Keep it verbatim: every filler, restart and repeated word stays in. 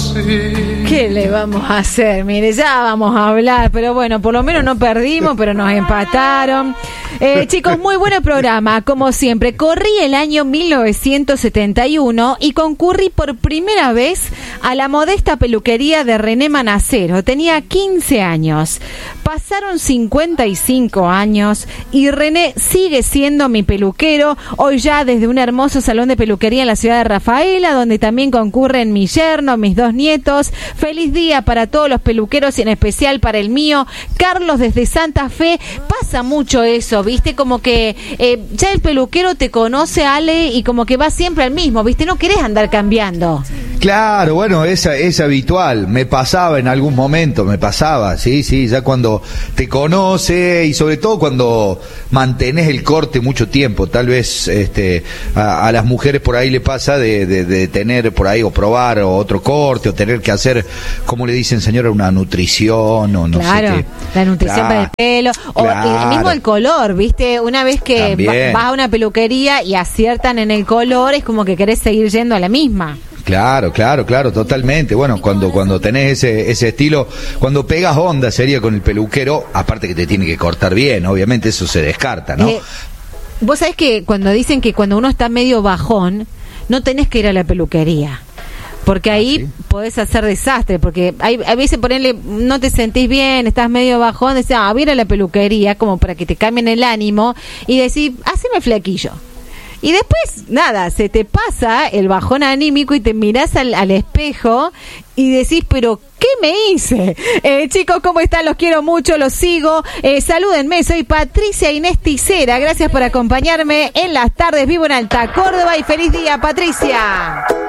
así. ¿Qué le vamos a hacer? Mire, ya vamos a hablar, pero bueno, por lo menos no perdimos, pero nos empataron. Eh, chicos, muy buen programa, como siempre. Corrí el año mil novecientos setenta y uno y concurrí por primera vez a la modesta peluquería de René Manacero. Tenía quince años. Pasaron cincuenta y cinco años y René sigue siendo mi peluquero, hoy ya desde un hermoso salón de peluquería en la ciudad de Rafaela, donde también concurren mi yerno, mis dos nietos. Feliz día para todos los peluqueros y en especial para el mío, Carlos desde Santa Fe. Pasa mucho eso, ¿viste? Como que eh, ya el peluquero te conoce, Ale, y como que va siempre al mismo, ¿viste? No querés andar cambiando. Claro, bueno, es, es habitual, me pasaba en algún momento, me pasaba, sí, sí, ya cuando te conoce y sobre todo cuando mantenés el corte mucho tiempo, tal vez este a, a las mujeres por ahí le pasa de, de, de tener por ahí o probar o otro corte o tener que hacer, como le dicen señora, una nutrición o no claro, sé qué. La nutrición claro, para el pelo, o claro. el mismo el color, ¿viste? Una vez que va, vas a una peluquería y aciertan en el color, es como que querés seguir yendo a la misma. Claro, claro, claro, totalmente. Bueno, cuando cuando tenés ese ese estilo, cuando pegas onda sería con el peluquero, aparte que te tiene que cortar bien, obviamente eso se descarta, ¿no? Eh, vos sabés que cuando dicen que cuando uno está medio bajón, no tenés que ir a la peluquería. Porque ahí ¿Ah, sí? podés hacer desastre, porque hay, a veces ponerle, no te sentís bien, estás medio bajón, decís, ah, voy a ir a la peluquería como para que te cambien el ánimo y decís, haceme flequillo. Y después, nada, se te pasa el bajón anímico y te mirás al, al espejo y decís, pero ¿qué me hice? Eh, chicos, ¿cómo están? Los quiero mucho, los sigo. Eh, salúdenme, soy Patricia Inés Ticera. Gracias por acompañarme en las tardes. Vivo en Alta Córdoba y feliz día, Patricia.